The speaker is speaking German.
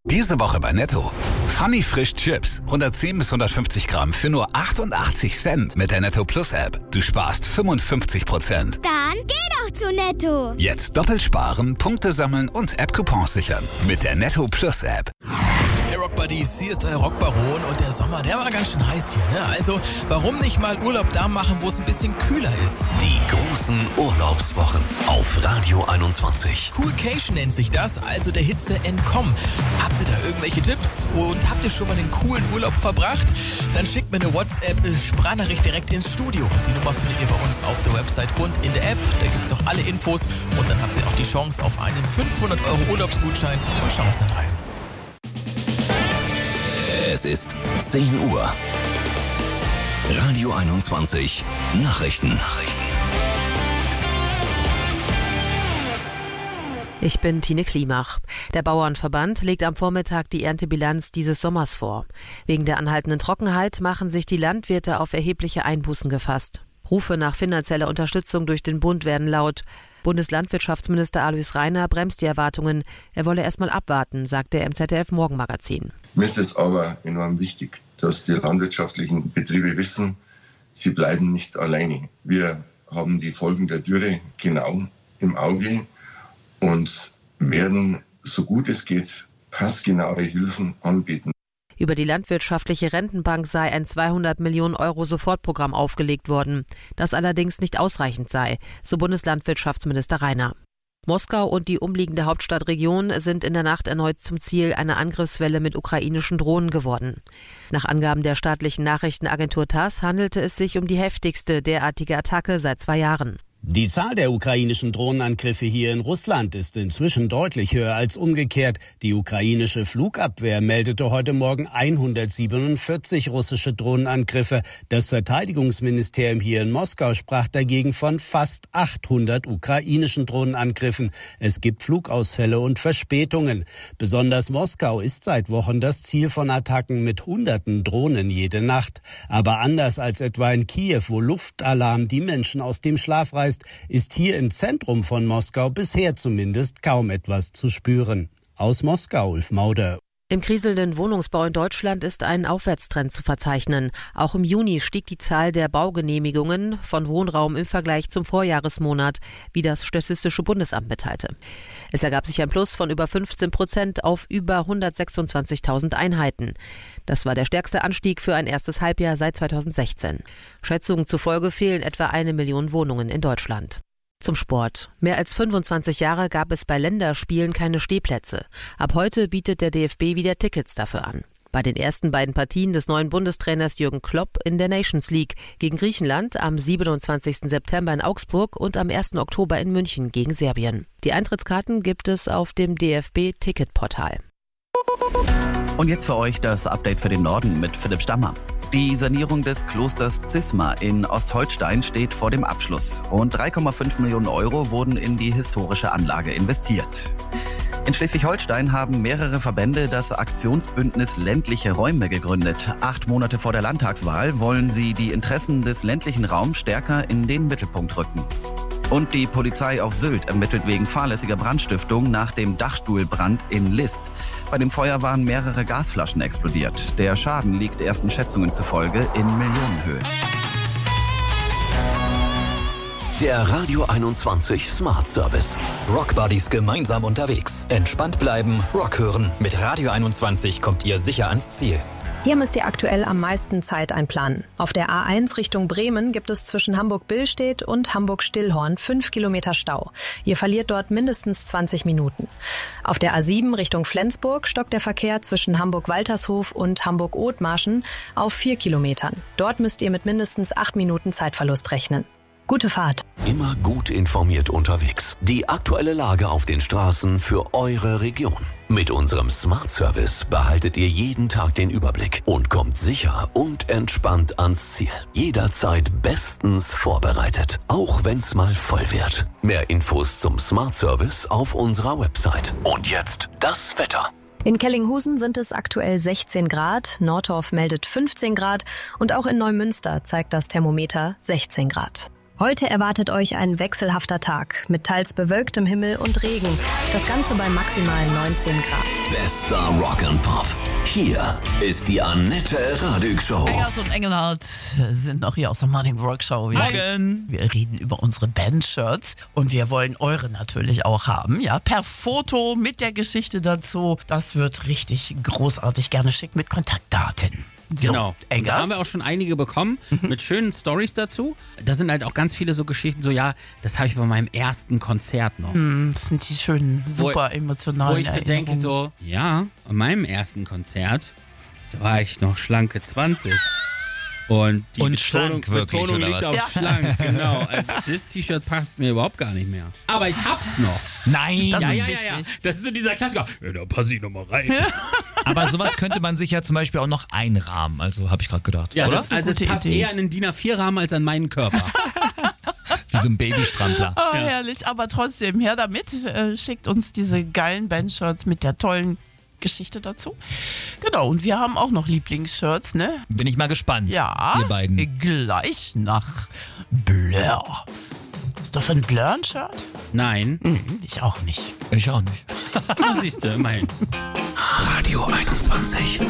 Diese Woche bei Netto. Funny Frisch Chips. 110 bis 150 Gramm für nur 88 Cent mit der Netto Plus App. Du sparst 55%. Dann geh doch zu Netto. Jetzt doppelt sparen, Punkte sammeln und App-Coupons sichern. Mit der Netto Plus App. Hey Rockbuddies, hier ist euer Rockbaron und der Sommer, der war ganz schön heiß hier, ne? Also, warum nicht mal Urlaub da machen, wo es ein bisschen kühler ist? Die großen Urlaubswochen auf Radio 21. Coolcation nennt sich das, also der Hitze entkommen. Habt ihr da irgendwelche Tipps und habt ihr schon mal einen coolen Urlaub verbracht? Dann schickt mir eine WhatsApp-Sprachnachricht direkt ins Studio. Die Nummer findet ihr bei uns auf der Website und in der App. Da gibt es auch alle Infos und dann habt ihr auch die Chance auf einen 500 € Urlaubsgutschein von Chancenreisen. Es ist 10 Uhr. Radio 21 Nachrichten. Ich bin Tine Klimach. Der Bauernverband legt am Vormittag die Erntebilanz dieses Sommers vor. Wegen der anhaltenden Trockenheit machen sich die Landwirte auf erhebliche Einbußen gefasst. Rufe nach finanzieller Unterstützung durch den Bund werden laut. Bundeslandwirtschaftsminister Alois Rainer bremst die Erwartungen. Er wolle erst mal abwarten, sagte er im ZDF-Morgenmagazin. Mir ist es aber enorm wichtig, dass die landwirtschaftlichen Betriebe wissen, sie bleiben nicht alleine. Wir haben die Folgen der Dürre genau im Auge und werden, so gut es geht, passgenaue Hilfen anbieten. Über die landwirtschaftliche Rentenbank sei ein 200 Millionen € Sofortprogramm aufgelegt worden, das allerdings nicht ausreichend sei, so Bundeslandwirtschaftsminister Rainer. Moskau und die umliegende Hauptstadtregion sind in der Nacht erneut zum Ziel einer Angriffswelle mit ukrainischen Drohnen geworden. Nach Angaben der staatlichen Nachrichtenagentur TASS handelte es sich um die heftigste derartige Attacke seit 2 Jahren. Die Zahl der ukrainischen Drohnenangriffe hier in Russland ist inzwischen deutlich höher als umgekehrt. Die ukrainische Flugabwehr meldete heute Morgen 147 russische Drohnenangriffe. Das Verteidigungsministerium hier in Moskau sprach dagegen von fast 800 ukrainischen Drohnenangriffen. Es gibt Flugausfälle und Verspätungen. Besonders Moskau ist seit Wochen das Ziel von Attacken mit Hunderten Drohnen jede Nacht. Aber anders als etwa in Kiew, wo Luftalarm die Menschen aus dem Schlaf reißt, ist hier im Zentrum von Moskau bisher zumindest kaum etwas zu spüren. Aus Moskau, Ulf Mauder. Im kriselnden Wohnungsbau in Deutschland ist ein Aufwärtstrend zu verzeichnen. Auch im Juni stieg die Zahl der Baugenehmigungen von Wohnraum im Vergleich zum Vorjahresmonat, wie das Statistische Bundesamt mitteilte. Es ergab sich ein Plus von über 15% auf über 126.000 Einheiten. Das war der stärkste Anstieg für ein erstes Halbjahr seit 2016. Schätzungen zufolge fehlen etwa 1 Million Wohnungen in Deutschland. Zum Sport. Mehr als 25 Jahre gab es bei Länderspielen keine Stehplätze. Ab heute bietet der DFB wieder Tickets dafür an. Bei den ersten beiden Partien des neuen Bundestrainers Jürgen Klopp in der Nations League gegen Griechenland am 27. September in Augsburg und am 1. Oktober in München gegen Serbien. Die Eintrittskarten gibt es auf dem DFB-Ticketportal. Und jetzt für euch das Update für den Norden mit Philipp Stammer. Die Sanierung des Klosters Zisma in Ostholstein steht vor dem Abschluss. Rund 3,5 Millionen € wurden in die historische Anlage investiert. In Schleswig-Holstein haben mehrere Verbände das Aktionsbündnis Ländliche Räume gegründet. 8 Monate vor der Landtagswahl wollen sie die Interessen des ländlichen Raums stärker in den Mittelpunkt rücken. Und die Polizei auf Sylt ermittelt wegen fahrlässiger Brandstiftung nach dem Dachstuhlbrand in List. Bei dem Feuer waren mehrere Gasflaschen explodiert. Der Schaden liegt ersten Schätzungen zufolge in Millionenhöhe. Der Radio 21 Smart Service. Rockbuddies gemeinsam unterwegs. Entspannt bleiben, Rock hören. Mit Radio 21 kommt ihr sicher ans Ziel. Hier müsst ihr aktuell am meisten Zeit einplanen. Auf der A1 Richtung Bremen gibt es zwischen Hamburg-Billstedt und Hamburg-Stillhorn 5 Kilometer Stau. Ihr verliert dort mindestens 20 Minuten. Auf der A7 Richtung Flensburg stockt der Verkehr zwischen Hamburg-Waltershof und Hamburg-Othmarschen auf 4 Kilometern. Dort müsst ihr mit mindestens 8 Minuten Zeitverlust rechnen. Gute Fahrt. Immer gut informiert unterwegs. Die aktuelle Lage auf den Straßen für eure Region. Mit unserem Smart Service behaltet ihr jeden Tag den Überblick und kommt sicher und entspannt ans Ziel. Jederzeit bestens vorbereitet, auch wenn's mal voll wird. Mehr Infos zum Smart Service auf unserer Website. Und jetzt das Wetter. In Kellinghusen sind es aktuell 16 Grad, Nordorf meldet 15 Grad und auch in Neumünster zeigt das Thermometer 16 Grad. Heute erwartet euch ein wechselhafter Tag mit teils bewölktem Himmel und Regen. Das Ganze bei maximal 19 Grad. Bester Rock and Pop. Hier ist die Annette Radig Show. Eggers und Engelhardt sind noch hier aus der Morning Rock Show. Wir reden über unsere Band-Shirts und wir wollen eure natürlich auch haben. Ja, per Foto mit der Geschichte dazu. Das wird richtig großartig. Gerne schickt mit Kontaktdaten. Genau. Da haben wir auch schon einige bekommen mit schönen Storys dazu. Da sind halt auch ganz viele so Geschichten, so ja, das habe ich bei meinem ersten Konzert noch. Das sind die schönen, super emotionalen Wo ich so denke, so, ja, an meinem ersten Konzert, da war ich noch schlanke 20. Und die Betonung liegt auf schlank, genau. Also das T-Shirt passt mir überhaupt gar nicht mehr. Aber ich hab's noch. Nein, das ist wichtig. Ja. Das ist so dieser Klassiker. Ja, da passe ich nochmal rein. Aber sowas könnte man sich ja zum Beispiel auch noch einrahmen. Also habe ich gerade gedacht. Ja, es passt eher in einen DIN A4-Rahmen als an meinen Körper. Wie so ein Babystrampler. Oh, herrlich. Aber trotzdem, her damit. Schickt uns diese geilen Bandshirts mit der tollen Geschichte dazu. Genau, und wir haben auch noch Lieblingsshirts, ne? Bin ich mal gespannt, ja, ihr beiden. Gleich nach Blur. Hast du für ein Blur ein Shirt? Nein. Ich auch nicht. Ich auch nicht. Na, siehst du, immerhin. Radio 21.